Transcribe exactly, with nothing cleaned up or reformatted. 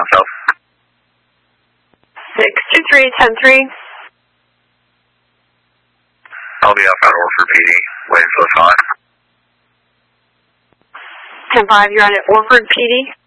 down south. six two three, ten three. I'll be up at Orford P D, waiting for the five. ten five, you're on at Orford P D.